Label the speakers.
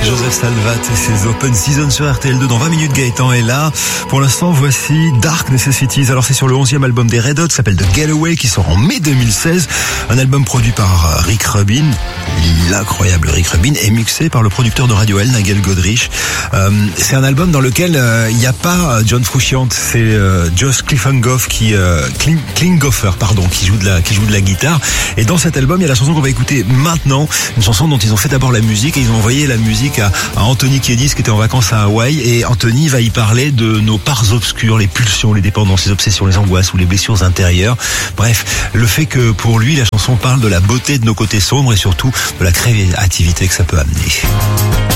Speaker 1: Joseph Salvat et ses Open Season sur RTL2. Dans 20 minutes, Gaëtan est là. Pour l'instant, voici Dark Necessities. Alors c'est sur le 11e album des Red Hot, s'appelle The Getaway, qui sort en mai 2016. Un album produit par Rick Rubin, l'incroyable Rick Rubin, et mixé par le producteur de Radiohead, Nigel Godrich. C'est un album dans lequel il n'y a pas John Frusciante, c'est Josh Klinghoffer, qui joue de la guitare. Et dans cet album, il y a la chanson qu'on va écouter maintenant, une chanson dont ils ont fait d'abord la musique et ils ont envoyé la musique à Anthony Kiedis, qui était en vacances à Hawaï, et Anthony va y parler de nos parts obscures, les pulsions, les dépendances, les obsessions, les angoisses ou les blessures intérieures. Bref, le fait que pour lui la chanson parle de la beauté de nos côtés sombres et surtout de la créativité que ça peut amener.